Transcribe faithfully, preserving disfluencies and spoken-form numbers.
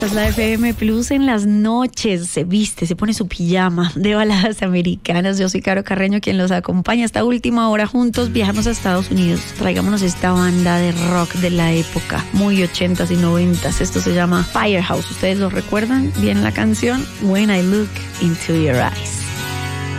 Es la F M Plus en las noches, se viste, se pone su pijama de baladas americanas. Yo soy Caro Carreño, quien los acompaña esta última hora. Juntos viajamos a Estados Unidos, traigámonos esta banda de rock de la época, muy ochentas y noventas. Esto se llama Firehouse. ¿Ustedes lo recuerdan bien la canción? When I Look Into Your Eyes.